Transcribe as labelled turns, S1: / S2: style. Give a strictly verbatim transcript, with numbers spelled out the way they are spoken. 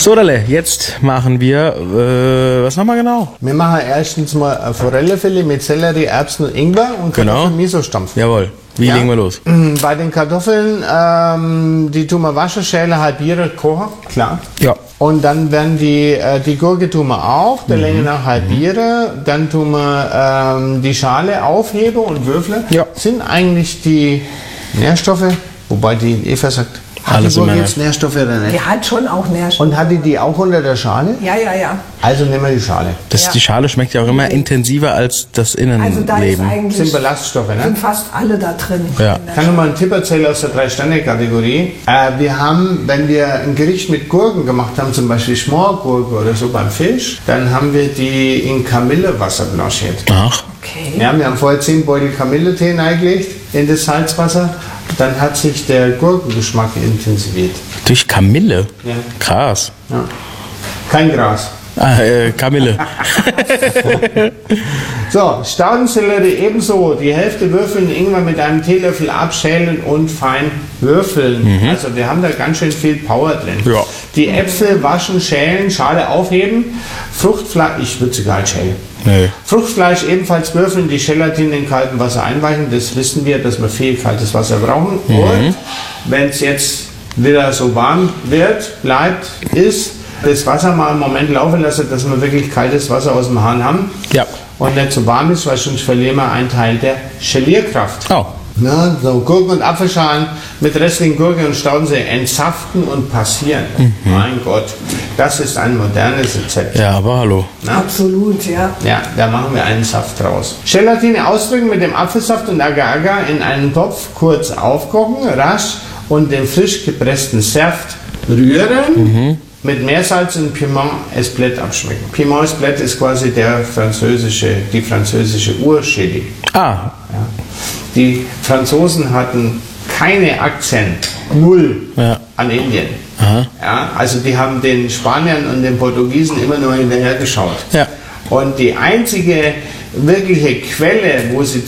S1: So, Dalle, jetzt machen wir, äh, was nochmal genau?
S2: Wir machen erstens mal ein Forellenfilet mit Sellerie, Erbsen und Ingwer und
S1: Genau.
S2: Kartoffeln-Miso-Stampf.
S1: Jawohl. Wie
S2: Ja.
S1: legen wir los?
S2: Bei den Kartoffeln, ähm, die tun wir waschen, schälen, halbieren, kochen, klar.
S1: Ja.
S2: Und dann werden die, äh, die Gurke tun wir auch, der Länge nach halbieren. Dann tun wir ähm, die Schale aufheben und würfeln.
S1: Ja.
S2: Sind eigentlich die Nährstoffe, wobei die Eva sagt, hat
S1: Alles
S2: die Gurke
S1: immer-
S2: jetzt Nährstoffe oder nicht?
S3: Die hat schon auch Nährstoffe.
S2: Und hat die die auch unter der Schale?
S3: Ja, ja, ja.
S2: Also nehmen wir die Schale.
S1: Das,
S3: Ja.
S1: Die Schale schmeckt ja auch immer intensiver als das
S3: Also da ist
S1: Innenleben.
S3: eigentlich,
S2: Sind Ballaststoffe, ne?
S3: sind fast alle da drin.
S1: Ja.
S2: Ich kann nur mal einen Tipp erzählen aus der Drei-Sterne-Kategorie. Äh, wir haben, wenn wir ein Gericht mit Gurken gemacht haben, zum Beispiel Schmorgurke oder so beim Fisch, dann haben wir die in Kamillewasser blanchiert.
S1: Ach,
S3: Okay.
S2: Ja, wir haben vorher zehn Beutel Kamilletee reingelegt in das Salzwasser. Dann hat sich der Gurkengeschmack intensiviert.
S1: durch Kamille?
S2: Ja.
S1: Krass.
S2: Ja. Kein Gras.
S1: Ah, äh, Kamille.
S2: So, Staudensellerie ebenso. Die Hälfte würfeln, Ingwer mit einem Teelöffel abschälen und fein würfeln. Also wir haben da ganz schön viel Power drin.
S1: Ja.
S2: Die Äpfel waschen, schälen, Schale aufheben. Fruchtfleisch, ich würde sie gar nicht schälen.
S1: Nee.
S2: Fruchtfleisch ebenfalls würfeln, die Gelatine in kaltem Wasser einweichen. Das wissen wir, dass wir viel kaltes Wasser brauchen. Und wenn es jetzt wieder so warm wird, bleibt, ist, das Wasser mal einen Moment laufen lassen, dass wir wirklich kaltes Wasser aus dem Hahn haben.
S1: Ja.
S2: Und nicht zu warm ist, weil sonst verlieren wir einen Teil der Gelierkraft.
S1: Oh.
S2: Na, so Gurken und Apfelschalen mit restlichen Gurke und Staudensee entsaften und passieren. Mein Gott, das ist ein modernes Rezept.
S1: Ja, aber hallo.
S2: Na?
S3: Absolut, ja.
S2: Ja, da machen wir einen Saft draus. Gelatine ausdrücken mit dem Apfelsaft und Agar-Agar in einen Topf, kurz aufkochen, rasch und den frisch gepressten Saft rühren. Mit Meersalz und Piment Esplet abschmecken. Piment Esplet ist quasi der französische, die französische Urchili.
S1: Ah,
S2: Ja. Die Franzosen hatten keine Akzent, null
S1: Ja.
S2: an Indien.
S1: Aha.
S2: Ja, also die haben den Spaniern und den Portugiesen immer nur hinterher geschaut.
S1: Ja.
S2: Und die einzige wirkliche Quelle, wo sie